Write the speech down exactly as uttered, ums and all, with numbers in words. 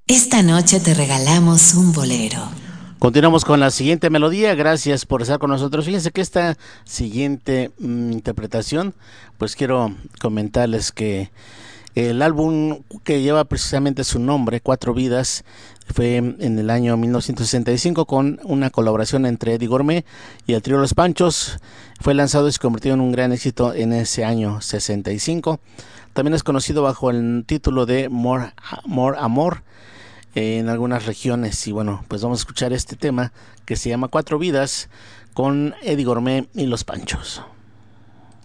Esta noche te regalamos un bolero. Continuamos con la siguiente melodía. Gracias por estar con nosotros. Fíjense que esta siguiente mm, interpretación, pues quiero comentarles que el álbum que lleva precisamente su nombre, Cuatro Vidas, fue en el año mil novecientos sesenta y cinco con una colaboración entre Eddie Gourmet y el trío Los Panchos. Fue lanzado y se convirtió en un gran éxito en ese año sesenta y cinco. También es conocido bajo el título de More, More Amor en algunas regiones. Y bueno, pues vamos a escuchar este tema que se llama Cuatro Vidas con Eddie Gourmet y Los Panchos.